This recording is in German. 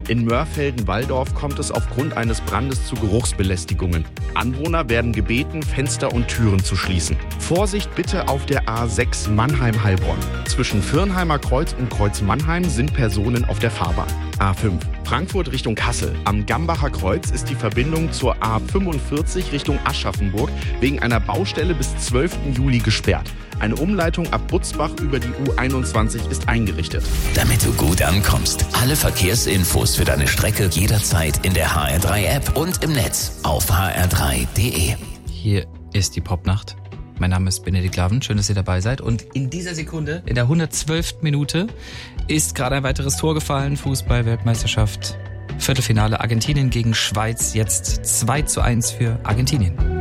In Mörfelden-Walldorf kommt es aufgrund eines Brandes zu Geruchsbelästigungen. Anwohner werden gebeten, Fenster und Türen zu schließen. Vorsicht bitte auf der A6 Mannheim-Heilbronn. Zwischen Firnheimer Kreuz und Kreuz Mannheim sind Personen auf der Fahrbahn. A5 Frankfurt Richtung Kassel. Am Gambacher Kreuz ist die Verbindung zur A45 Richtung Aschaffenburg wegen einer Baustelle bis 12. Juli gesperrt. Eine Umleitung ab Butzbach über die U21 ist eingerichtet. Damit du gut ankommst, alle Verkehrsinfos für deine Strecke jederzeit in der HR3-App und im Netz auf hr3.de. Hier ist die Popnacht. Mein Name ist Benedikt Laven, schön, dass ihr dabei seid. Und in dieser Sekunde, in der 112. Minute, ist gerade ein weiteres Tor gefallen. Fußball-Weltmeisterschaft, Viertelfinale Argentinien gegen Schweiz, jetzt 2:1 für Argentinien.